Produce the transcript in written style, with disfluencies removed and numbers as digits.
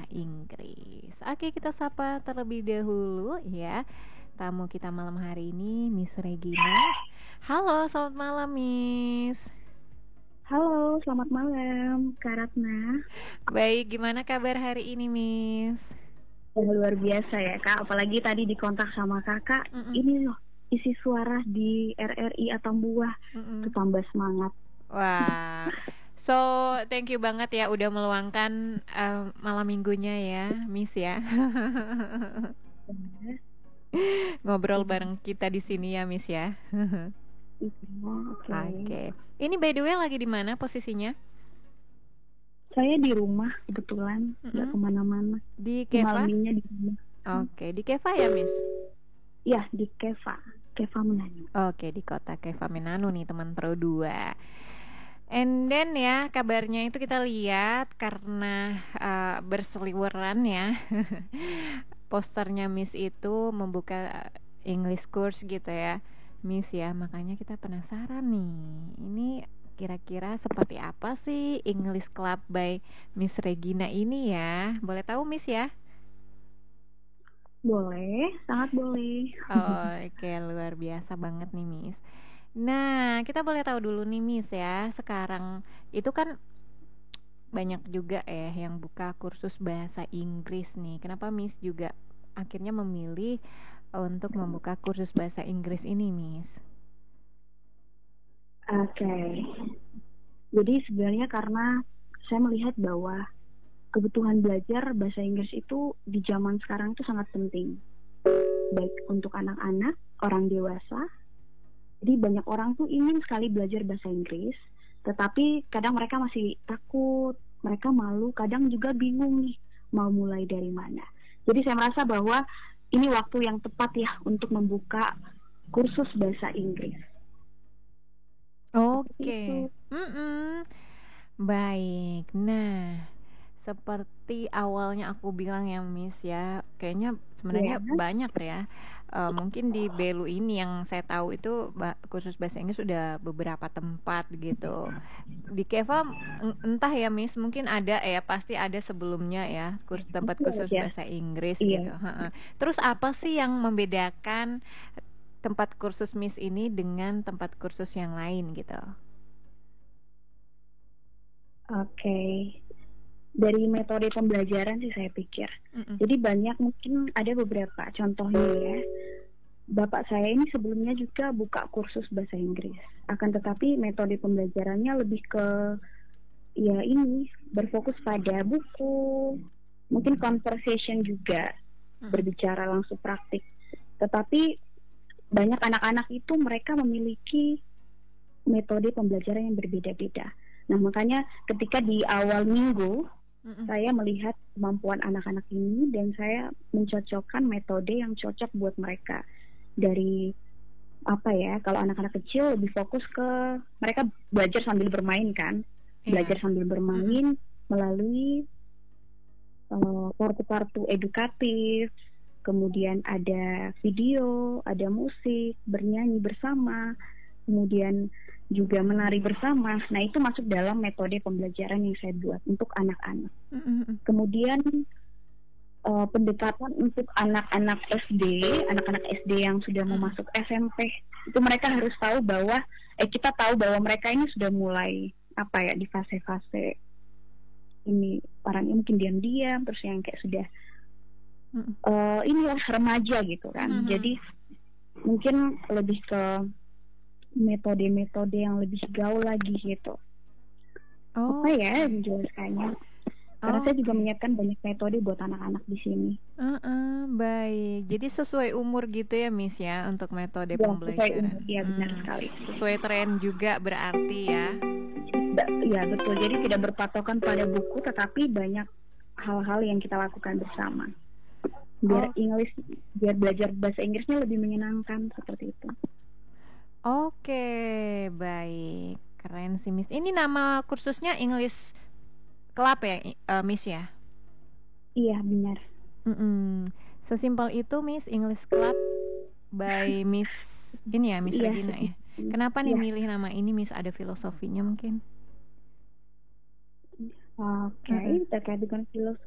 Inggris. Oke, kita sapa terlebih dahulu ya tamu kita malam hari ini, Miss Regina. Halo, selamat malam, Miss. Halo, selamat malam, Kak Ratna. Baik, gimana kabar hari ini, Miss? Luar biasa ya, Kak. Apalagi tadi dikontak sama Kakak. Mm-mm, Ini loh, isi suara di RRI Atambua. Itu mm-mm. tambah semangat. Wah, so thank you banget ya udah meluangkan malam minggunya ya, Miss ya. Ngobrol bareng kita di sini ya, Miss ya. Iya, oke. Oke. Ini by the way lagi di mana posisinya? Saya di rumah kebetulan, nggak Mm-mm. kemana-mana. Di Di Keva? malam ini di rumah. Oke, di Keva ya, Miss? Ya, di Keva. Keva Menanyu. Oke, di kota Keva Menanu nih, teman Pro 2. And then ya, kabarnya itu kita lihat karena berseliweran ya. Posternya Miss itu membuka English course gitu ya. Miss ya, makanya kita penasaran nih. Ini kira-kira seperti apa sih English Club by Miss Regina ini ya? Boleh tahu Miss ya? Boleh, sangat boleh. Oke, luar biasa banget nih, Miss. Nah, kita boleh tahu dulu nih, Miss ya. Sekarang itu kan banyak juga yang buka kursus bahasa Inggris nih. Kenapa Miss juga akhirnya memilih untuk membuka kursus bahasa Inggris ini, Miss? Oke. Jadi sebenarnya karena saya melihat bahwa kebutuhan belajar bahasa Inggris itu di zaman sekarang itu sangat penting, baik untuk anak-anak, orang dewasa. Jadi banyak orang tuh ingin sekali belajar bahasa Inggris, tetapi kadang mereka masih takut, mereka malu, kadang juga bingung nih mau mulai dari mana. Jadi saya merasa bahwa ini waktu yang tepat ya untuk membuka kursus bahasa Inggris. Seperti itu. Oke. Mm-mm. Baik. Nah, seperti awalnya aku bilang ya Miss ya, kayaknya Ya, sebenarnya banyak ya. Mungkin di Belu ini yang saya tahu itu kursus bahasa Inggris sudah beberapa tempat gitu. Di Keva entah ya Miss, mungkin ada ya, pasti ada sebelumnya ya tempat kursus ya, bahasa Inggris gitu. iya. Ha-ha. Terus apa sih yang membedakan tempat kursus Miss ini dengan tempat kursus yang lain gitu? Oke. Dari metode pembelajaran sih saya pikir. Mm-mm. Jadi banyak mungkin ada beberapa contohnya ya. Bapak saya ini sebelumnya juga buka kursus bahasa Inggris. Akan tetapi metode pembelajarannya lebih ke ya ini berfokus pada buku, mungkin conversation juga, Mm-mm. berbicara langsung praktik. Tetapi banyak anak-anak itu mereka memiliki metode pembelajaran yang berbeda-beda. Nah, makanya ketika di awal minggu Mm-mm. saya melihat kemampuan anak-anak ini dan saya mencocokkan metode yang cocok buat mereka. Dari apa ya, kalau anak-anak kecil lebih fokus ke mereka belajar sambil bermain kan, Iya. belajar sambil Mm-mm. bermain melalui kartu-kartu edukatif, kemudian ada video, ada musik, bernyanyi bersama, kemudian juga menari bersama. Nah, itu masuk dalam metode pembelajaran yang saya buat untuk anak-anak. Mm-mm. Kemudian pendekatan untuk anak-anak SD, anak-anak SD yang sudah mau Mm-mm. masuk SMP, itu mereka harus tahu bahwa kita tahu bahwa mereka ini sudah mulai apa ya di fase-fase ini, orangnya mungkin diam-diam, terus yang kayak sudah Mm-mm. inilah remaja gitu kan. Mm-mm. Jadi mungkin lebih ke metode-metode yang lebih gaul lagi gitu. Apa ya Oke. menjelaskannya? Karena saya juga Oke. menyiapkan banyak metode buat anak-anak di sini. Baik. Jadi sesuai umur gitu ya, Miss ya, untuk metode Ya, sesuai umur. pembelajaran. Ya, benar sekali. Sesuai tren juga berarti ya. Ya, betul. Jadi tidak berpatokan pada buku, tetapi banyak hal-hal yang kita lakukan bersama. Oh, Biar belajar bahasa Inggrisnya lebih menyenangkan seperti itu. oke, baik. Keren sih, Miss. Ini nama kursusnya English Club ya, Miss ya? Iya, benar. Mm-mm. Sesimpel itu, Miss, English Club by Miss ini ya, Miss Iya, Regina ya. Kenapa nih iya. milih nama ini, Miss? Ada filosofinya mungkin? Oke, Mm-mm. terkait dengan filosofi